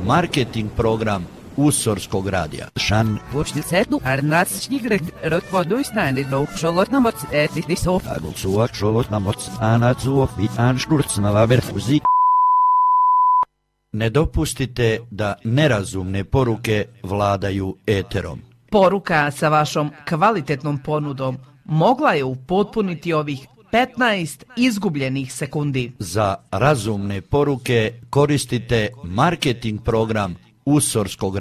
marketing program Usorskog radija. Šan. Počti sedu, arnatsnigret, rotvoduisnani, no, šolotnamoc, etitisov. Agulsuak, šolotnamoc, anacuov, vitanšturcnala verfuzik. Ne dopustite da nerazumne poruke vladaju eterom. Poruka sa vašom kvalitetnom ponudom mogla je upotpuniti ovih 15 izgubljenih sekundi. Za razumne poruke koristite marketing program Usorskog